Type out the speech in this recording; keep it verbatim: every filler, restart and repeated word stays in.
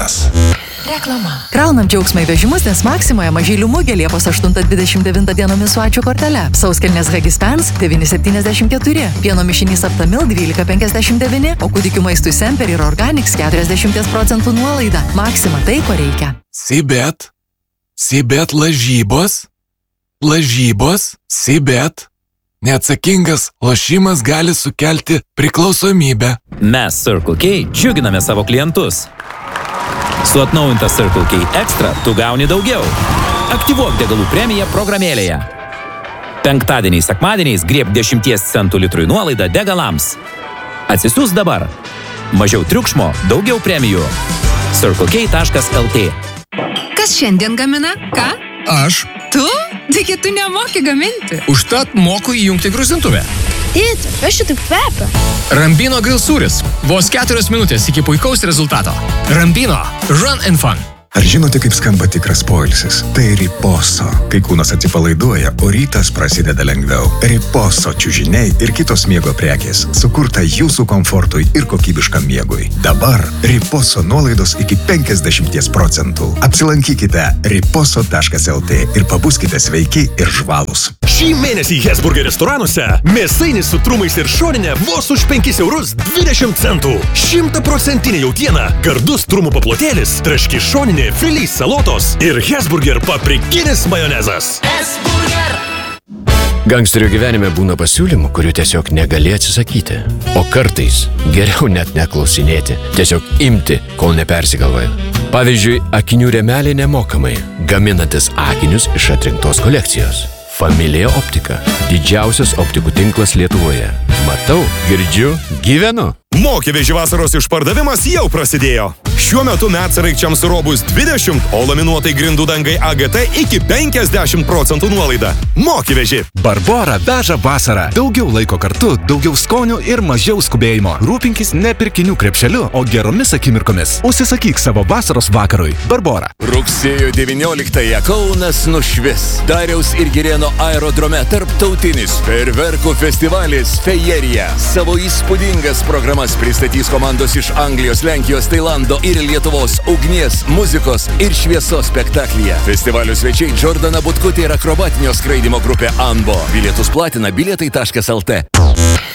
Maksimos. Reklama. Kraunam džiaugsmą į vežimus, nes Maksimoje mažylių mugė Liepos aštuntą dvidešimt devintą dienomis su ačiū kortele. Sauskelnės Hagispens devyni septyniasdešimt keturi, pieno mišinys Aptamil dvylika penkiasdešimt devyni, o kūdikių maistui Semper ir Organics keturiasdešimt procentų nuolaida. Maksima tai, ko reikia. Sibet. Sibet lažybos. Lažybos. Sibet. Neatsakingas lošimas gali sukelti priklausomybę. Mes Circle K džiuginame savo klientus. Su atnaujinta Circle K Extra tu gauni daugiau. Aktyvuok degalų premiją programėlėje. Penktadieniais, sekmadieniais grieb dešimties centų litrui nuolaidą degalams. Atsisiųs dabar. Mažiau triukšmo, daugiau premijų. circle k taškas l t. Kas šiandien gamina? Ką? Aš. Tu? Taigi tu nemoki gaminti. Užtat moku įjungti gruzintuvę. It, aš šitaip kvepia. Rambino grill sūris. Vos keturios minutės iki puikaus rezultato. Rambino. Run and fun. Ar žinote, kaip skamba tikras poilsis? Tai Riposo. Kai kūnas atsipalaiduoja, o rytas prasideda lengviau. Riposo čiužiniai ir kitos miego prekės sukurta jūsų komfortui ir kokybiškam miegui. Dabar Riposo nuolaidos iki penkiasdešimt procentų. Apsilankykite riposo taškas l t ir pabuskite sveiki ir žvalūs. Šį mėnesį Hesburger restoranuose mėsainis su trumais ir šoninė vos už penkis eurus dvidešimt centų. Šimtaprocentinė jautiena, gardus trumų paplotėlis, traški šoninė, filys salotos ir Hesburger paprikinis majonezas. Hesburger! Gangsterių gyvenime būna pasiūlymų, kurių tiesiog negali atsisakyti. O kartais geriau net neklausinėti, tiesiog imti, kol nepersigalvoja. Pavyzdžiui, akinių rėmeliai nemokamai, gaminantis akinius iš atrinktos kolekcijos. Familija Optika. Didžiausias optikų tinklas Lietuvoje. Matau, girdžiu, gyvenu. Mokyveži vasaros išpardavimas jau prasidėjo. Šiuo metu medsraigčiams Robus dvidešimt, o laminuotai grindų dangai A G T iki penkiasdešimt procentų nuolaida. Mokyveži. Barbora veža vasarą. Daugiau laiko kartu, daugiau skonių ir mažiau skubėjimo. Rūpinkis ne pirkinių krepšeliu, o geromis akimirkomis. Užsisakyk savo vasaros vakarui. Barbora. Rugsėjo devynioliktąją Kaunas nušvis. Dariaus ir Girėno aerodrome tarptautinis fejerverkų festivalis Fejerija. Savo įspūdingas programas pristatys komandos iš Anglijos, Lenkijos, Tailando ir Lietuvos ugnies, muzikos ir šviesos spektaklyje. Festivalio svečiai Jordana Butkutė ir akrobatinio skraidymo grupė Anbo. Bilietus platina bilietai taškas l t.